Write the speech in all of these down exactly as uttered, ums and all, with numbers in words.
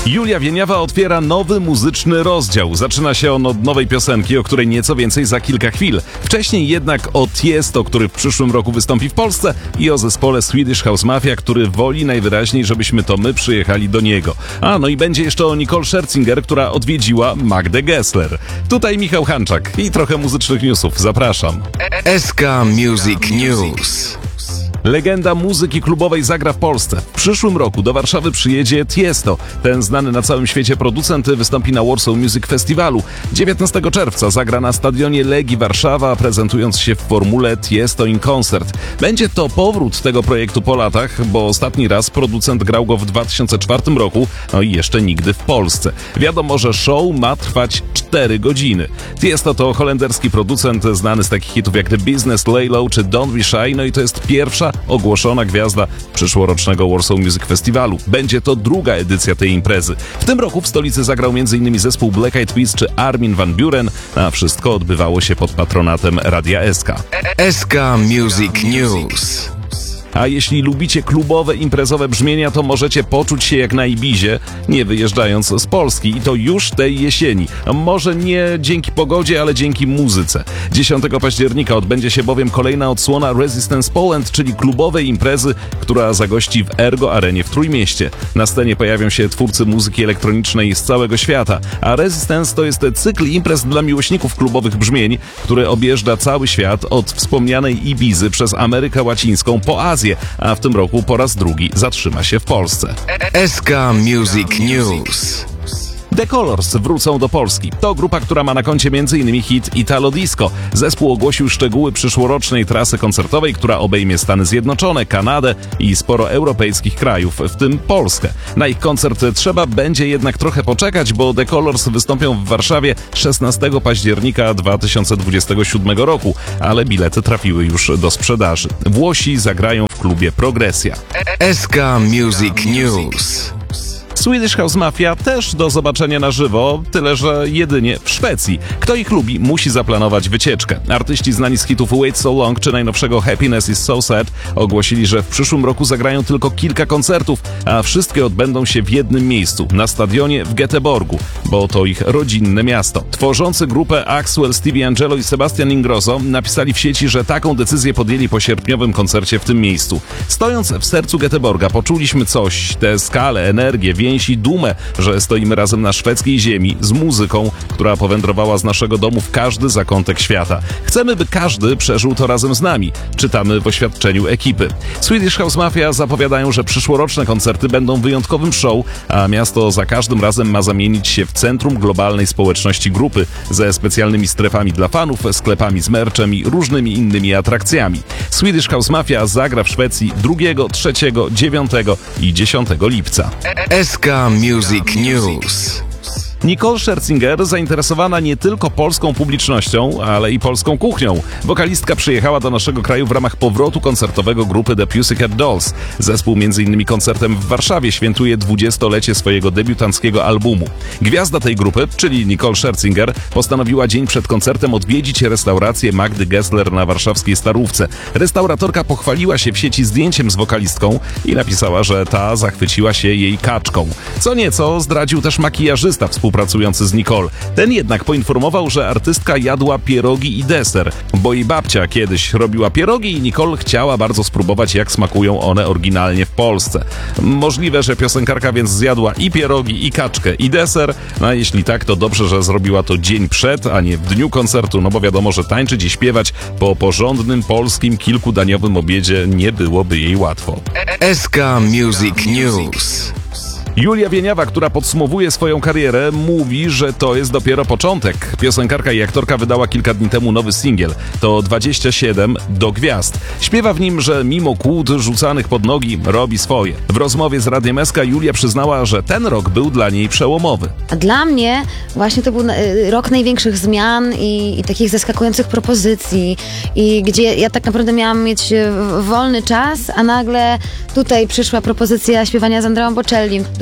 Julia Wieniawa otwiera nowy muzyczny rozdział. Zaczyna się on od nowej piosenki, o której nieco więcej za kilka chwil. Wcześniej jednak o Tiesto, który w przyszłym roku wystąpi w Polsce, i o zespole Swedish House Mafia, który woli najwyraźniej, żebyśmy to my przyjechali do niego. A, no i będzie jeszcze o Nicole Scherzinger, która odwiedziła Magdę Gessler. Tutaj Michał Hanczak i trochę muzycznych newsów. Zapraszam. S K Music News. Legenda muzyki klubowej zagra w Polsce. W przyszłym roku do Warszawy przyjedzie Tiesto. Ten znany na całym świecie producent wystąpi na Warsaw Music Festiwalu. dziewiętnastego czerwca zagra na stadionie Legii Warszawa, prezentując się w formule Tiesto in Concert. Będzie to powrót tego projektu po latach, bo ostatni raz producent grał go w dwa tysiące czwartym roku, no i jeszcze nigdy w Polsce. Wiadomo, że show ma trwać cztery godziny. Tiesto to holenderski producent znany z takich hitów jak The Business, Lay Low czy Don't Be Shy, no i to jest pierwsza ogłoszona gwiazda przyszłorocznego Warsaw Music Festiwalu. Będzie to druga edycja tej imprezy. W tym roku w stolicy zagrał m.in. zespół Black Eyed Peas czy Armin van Buuren, a wszystko odbywało się pod patronatem Radia S K. S K Music News. A jeśli lubicie klubowe, imprezowe brzmienia, to możecie poczuć się jak na Ibizie, nie wyjeżdżając z Polski, i to już tej jesieni. Może nie dzięki pogodzie, ale dzięki muzyce. dziesiątego października odbędzie się bowiem kolejna odsłona Resistance Poland, czyli klubowej imprezy, która zagości w Ergo Arenie w Trójmieście. Na scenie pojawią się twórcy muzyki elektronicznej z całego świata, a Resistance to jest cykl imprez dla miłośników klubowych brzmień, który objeżdża cały świat od wspomnianej Ibizy przez Amerykę Łacińską po Azję, a w tym roku po raz drugi zatrzyma się w Polsce. S K Music News. The Colors wrócą do Polski. To grupa, która ma na koncie m.in. hit Italo Disco. Zespół ogłosił szczegóły przyszłorocznej trasy koncertowej, która obejmie Stany Zjednoczone, Kanadę i sporo europejskich krajów, w tym Polskę. Na ich koncert trzeba będzie jednak trochę poczekać, bo The Colors wystąpią w Warszawie szesnastego października dwa tysiące dwudziestego siódmego roku, ale bilety trafiły już do sprzedaży. Włosi zagrają w klubie Progresja. S K Music News. Swedish House Mafia też do zobaczenia na żywo, tyle że jedynie w Szwecji. Kto ich lubi, musi zaplanować wycieczkę. Artyści znani z hitów Wait So Long czy najnowszego Happiness Is So Sad ogłosili, że w przyszłym roku zagrają tylko kilka koncertów, a wszystkie odbędą się w jednym miejscu, na stadionie w Göteborgu, bo to ich rodzinne miasto. Tworzący grupę Axwell, Stevie Angelo i Sebastian Ingrosso napisali w sieci, że taką decyzję podjęli po sierpniowym koncercie w tym miejscu. Stojąc w sercu Göteborga, poczuliśmy coś, tę skalę, energię, więź i dumę, że stoimy razem na szwedzkiej ziemi z muzyką, która powędrowała z naszego domu w każdy zakątek świata. Chcemy, by każdy przeżył to razem z nami, czytamy w oświadczeniu ekipy. Swedish House Mafia zapowiadają, że przyszłoroczne koncerty będą wyjątkowym show, a miasto za każdym razem ma zamienić się w centrum globalnej społeczności grupy ze specjalnymi strefami dla fanów, sklepami z merchem i różnymi innymi atrakcjami. Swedish House Mafia zagra w Szwecji drugiego, trzeciego, dziewiątego i dziesiątego lipca. S K Music News. Nicole Scherzinger zainteresowana nie tylko polską publicznością, ale i polską kuchnią. Wokalistka przyjechała do naszego kraju w ramach powrotu koncertowego grupy The Pussycat Dolls. Zespół między innymi koncertem w Warszawie świętuje dwudziestolecie swojego debiutanckiego albumu. Gwiazda tej grupy, czyli Nicole Scherzinger, postanowiła dzień przed koncertem odwiedzić restaurację Magdy Gessler na warszawskiej Starówce. Restauratorka pochwaliła się w sieci zdjęciem z wokalistką i napisała, że ta zachwyciła się jej kaczką. Co nieco zdradził też makijażysta współpracujący z Nicole. Ten jednak poinformował, że artystka jadła pierogi i deser, bo jej babcia kiedyś robiła pierogi i Nicole chciała bardzo spróbować, jak smakują one oryginalnie w Polsce. Możliwe, że piosenkarka więc zjadła i pierogi, i kaczkę, i deser, a jeśli tak, to dobrze, że zrobiła to dzień przed, a nie w dniu koncertu, no bo wiadomo, że tańczyć i śpiewać po porządnym polskim kilkudaniowym obiedzie nie byłoby jej łatwo. S K Music News. Julia Wieniawa, która podsumowuje swoją karierę, mówi, że to jest dopiero początek. Piosenkarka i aktorka wydała kilka dni temu nowy singiel. To dwadzieścia siedem do gwiazd. Śpiewa w nim, że mimo kłód rzucanych pod nogi robi swoje. W rozmowie z Radiem S K Julia przyznała, że ten rok był dla niej przełomowy. A dla mnie właśnie to był rok największych zmian i, i takich zaskakujących propozycji, i gdzie ja tak naprawdę miałam mieć wolny czas, a nagle tutaj przyszła propozycja śpiewania z Andreą Bocellim.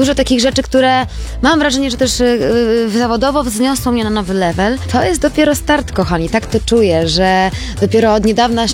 dużo takich rzeczy, które mam wrażenie, że też yy, zawodowo wzniosło mnie na nowy level. To jest dopiero start, kochani, tak to czuję, że dopiero od niedawna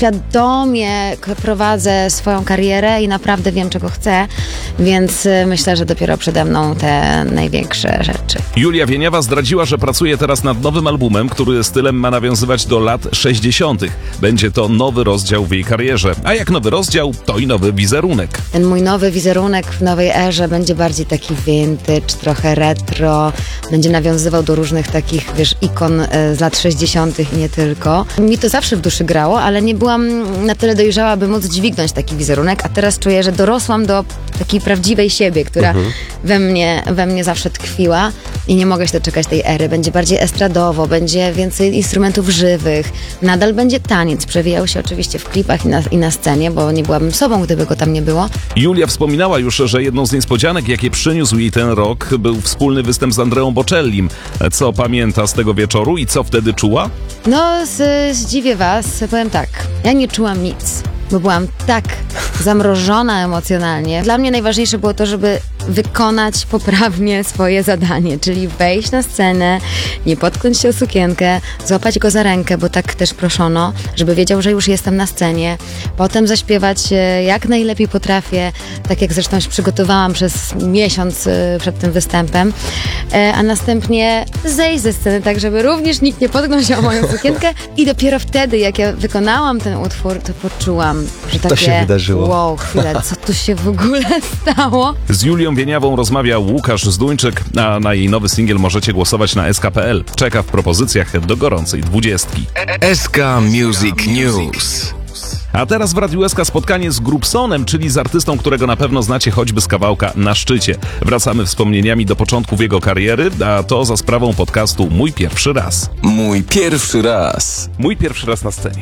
świadomie k- prowadzę swoją karierę i naprawdę wiem, czego chcę, więc yy, myślę, że dopiero przede mną te największe rzeczy. Julia Wieniawa zdradziła, że pracuje teraz nad nowym albumem, który stylem ma nawiązywać do lat sześćdziesiątych. Będzie to nowy rozdział w jej karierze. A jak nowy rozdział, to i nowy wizerunek. Ten mój nowy wizerunek w nowej erze będzie bardziej taki vintage, trochę retro, będzie nawiązywał do różnych takich, wiesz, ikon e, z lat sześćdziesiątych i nie tylko. Mi to zawsze w duszy grało, ale nie byłam na tyle dojrzała, by móc dźwignąć taki wizerunek, a teraz czuję, że dorosłam do takiej prawdziwej siebie, która mhm. we mnie, we mnie zawsze tkwiła i nie mogę się doczekać tej ery. Będzie bardziej estradowo, będzie więcej instrumentów żywych, nadal będzie taniec, przewijał się oczywiście w klipach i na, i na scenie, bo nie byłabym sobą, gdyby go tam nie było. Julia wspominała już, że jedną z niespodzianek, jakie przyniósł jej ten rok, był wspólny występ z Andreą Bocellim. Co pamięta z tego wieczoru i co wtedy czuła? No, z, zdziwię was, powiem tak, ja nie czułam nic, bo byłam tak zamrożona emocjonalnie. Dla mnie najważniejsze było to, żeby wykonać poprawnie swoje zadanie, czyli wejść na scenę, nie potknąć się o sukienkę, złapać go za rękę, bo tak też proszono, żeby wiedział, że już jestem na scenie, potem zaśpiewać e, jak najlepiej potrafię, tak jak zresztą się przygotowałam przez miesiąc e, przed tym występem, e, a następnie zejść ze sceny, tak żeby również nikt nie potknął się o moją sukienkę i dopiero wtedy, jak ja wykonałam ten utwór, to poczułam, że takie, To się wydarzyło. wow, chwilę, co tu się w ogóle stało? Z Julią Wieniawą rozmawiał Łukasz Zduńczyk, a na jej nowy singiel możecie głosować na S K kropka P L. Czeka w propozycjach do gorącej dwudziestki. S K Music News. A teraz w Radiu S K spotkanie z Grupsonem, czyli z artystą, którego na pewno znacie choćby z kawałka Na szczycie. Wracamy wspomnieniami do początków jego kariery, a to za sprawą podcastu Mój pierwszy raz. Mój pierwszy raz. Mój pierwszy raz na scenie.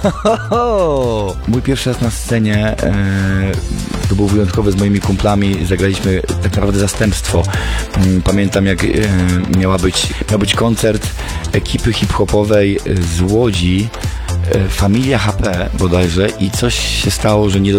Ho! Mój pierwszy raz na scenie e, to był wyjątkowy z moimi kumplami. Zagraliśmy tak naprawdę zastępstwo. Mm, Pamiętam, jak e, miała być, miał być koncert ekipy hip-hopowej z Łodzi, e, Familia H P bodajże, i coś się stało, że nie, do,